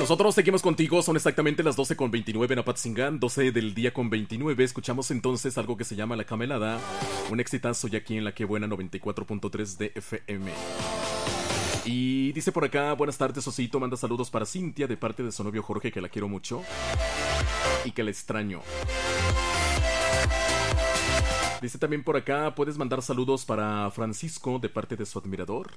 Nosotros seguimos contigo, son exactamente las 12:29 en Apatzingán, 12 del día con 29. Escuchamos entonces algo que se llama La Camelada, un exitazo ya aquí en La Que Buena 94.3 de FM. Y dice por acá, buenas tardes Osito, manda saludos para Cintia de parte de su novio Jorge, que la quiero mucho y que la extraño. Dice también por acá, puedes mandar saludos para Francisco de parte de su admirador.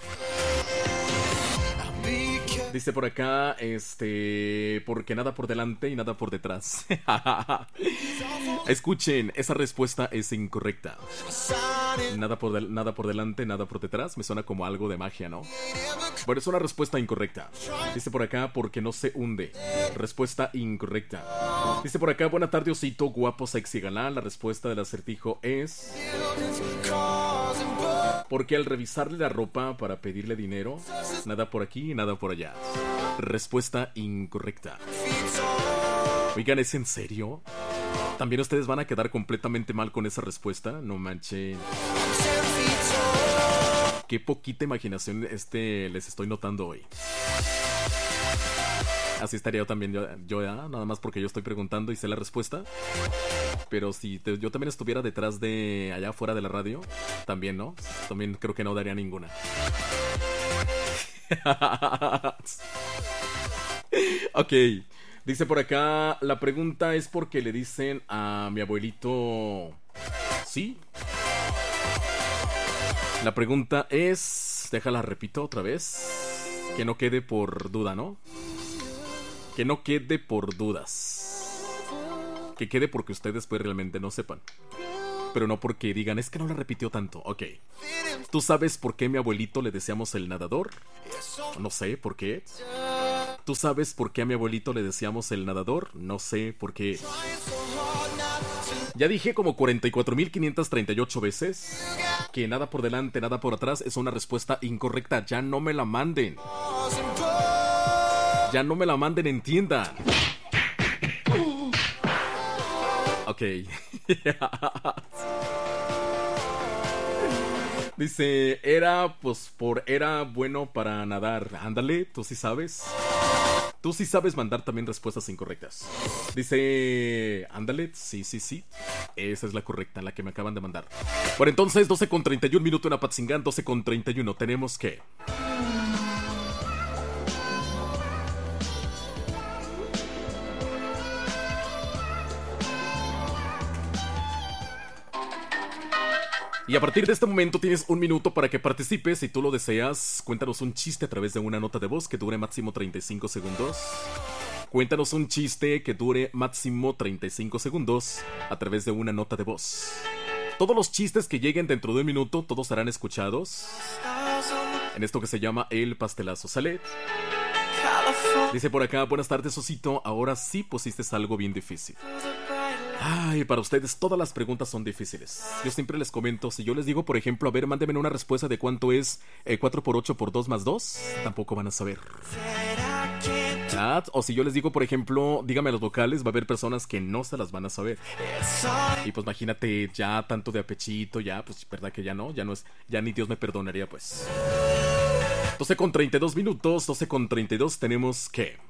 Dice por acá, porque nada por delante y nada por detrás. Escuchen, esa respuesta es incorrecta. Nada por delante, nada por detrás. Me suena como algo de magia, ¿no? Bueno, es una respuesta incorrecta. Dice por acá, porque no se hunde. Respuesta incorrecta. Dice por acá, buena tarde Osito, guapo, sexy, galán. La respuesta del acertijo es... porque al revisarle la ropa para pedirle dinero, nada por aquí y nada por allá. Respuesta incorrecta. Oigan, ¿es en serio? ¿También ustedes van a quedar completamente mal con esa respuesta? No manchen. Qué poquita imaginación les estoy notando hoy. Así estaría yo también, yo nada más porque yo estoy preguntando y sé la respuesta. Pero si yo también estuviera detrás de allá afuera de la radio, también, ¿no? También creo que no daría ninguna. Ok, dice por acá, la pregunta es porque le dicen a mi abuelito... ¿Sí? La pregunta es... déjala, repito otra vez. Que no quede por duda, ¿no? Que no quede por dudas. Que quede porque ustedes pues realmente no sepan. Pero no porque digan, es que no la repitió tanto. Ok. ¿Tú sabes por qué a mi abuelito le decíamos el nadador? No sé por qué. ¿Tú sabes por qué a mi abuelito le decíamos el nadador? No sé por qué. Ya dije como 44.538 veces que nada por delante, nada por atrás es una respuesta incorrecta. Ya no me la manden. Ya no me la manden, entiendan. Ok. Dice, era bueno para nadar. Ándale, tú sí sabes. Tú sí sabes mandar también respuestas incorrectas. Dice, ándale, sí. Esa es la correcta, la que me acaban de mandar. Bueno, entonces, 12:31 minutos en Apatzingán, 12:31. Tenemos que... Y a partir de este momento tienes un minuto para que participes. Si tú lo deseas, cuéntanos un chiste a través de una nota de voz que dure máximo 35 segundos. Cuéntanos un chiste que dure máximo 35 segundos a través de una nota de voz. Todos los chistes que lleguen dentro de un minuto, todos serán escuchados en esto que se llama El Pastelazo. ¿Sale? Dice por acá, buenas tardes Osito, ahora sí pusiste algo bien difícil. Ay, para ustedes todas las preguntas son difíciles. Yo siempre les comento, si yo les digo, por ejemplo, a ver, mándenme una respuesta de cuánto es 4 por 8 por 2 más 2, tampoco van a saber. O si yo les digo, por ejemplo, dígame los vocales, va a haber personas que no se las van a saber. Y pues imagínate, ya tanto de apechito, ya, pues verdad que ya no es, ya ni Dios me perdonaría, pues. 12:32 minutos, 12:32, tenemos que...